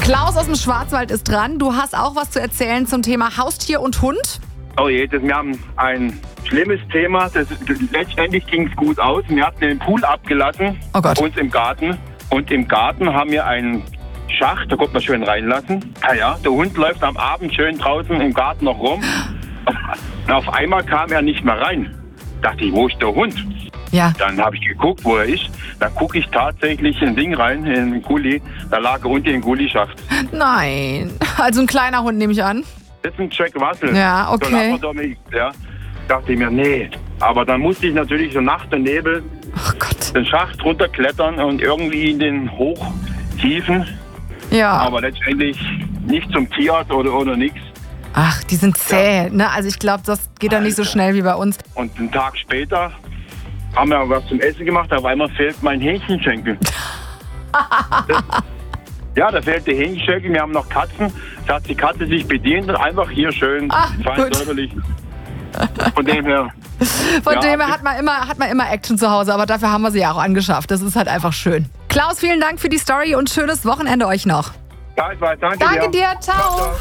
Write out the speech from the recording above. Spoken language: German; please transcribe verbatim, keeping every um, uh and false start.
Klaus aus dem Schwarzwald ist dran. Du hast auch was zu erzählen zum Thema Haustier und Hund? Oh je, das, wir haben ein schlimmes Thema. Das, das, letztendlich ging es gut aus. Wir hatten den Pool abgelassen, Oh Gott. uns im Garten. Und im Garten haben wir einen Schacht, da konnte man schön reinlassen. Ja, ja, der Hund läuft am Abend schön draußen im Garten noch rum. Auf, auf einmal kam er nicht mehr rein. Dachte ich, wo ist der Hund? Ja. Dann habe ich geguckt, wo er ist. Dann gucke ich tatsächlich in ein Ding rein, in den Gully. Da lag er unten im Gullischacht. Nein. Also ein kleiner Hund, nehme ich an. Das ist ein Jack Russell. Ja, okay. So ein Labrador-Mix, ja. Dachte ich mir, nee. Aber dann musste ich natürlich so Nacht und Nebel Oh Gott. den Schacht runterklettern und irgendwie in den Hochtiefen. Ja. Aber letztendlich nicht zum Tierarzt oder, oder nichts. Ach, die sind zäh. Ne? Also ich glaube, das geht dann nicht so schnell wie bei uns. Und einen Tag später haben wir was zum Essen gemacht, auf einmal fehlt mein Hähnchenschenkel. das, ja, da fehlt der Hähnchenschenkel. Wir haben noch Katzen. Da hat die Katze sich bedient und einfach hier schön Ach, fein gut. säuberlich. Von dem her. Von Ja. dem her hat man, immer, hat man immer Action zu Hause, aber dafür haben wir sie ja auch angeschafft. Das ist halt einfach schön. Klaus, vielen Dank für die Story und schönes Wochenende euch noch. Danke, danke, Danke dir. dir, ciao.